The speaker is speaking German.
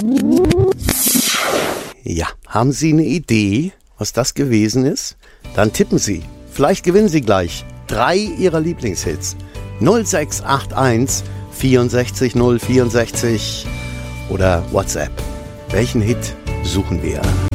Ja, haben Sie eine Idee, was das gewesen ist? Dann tippen Sie. Vielleicht gewinnen Sie gleich 3 Ihrer Lieblingshits. 0681 64 064 oder WhatsApp. Welchen Hit suchen wir?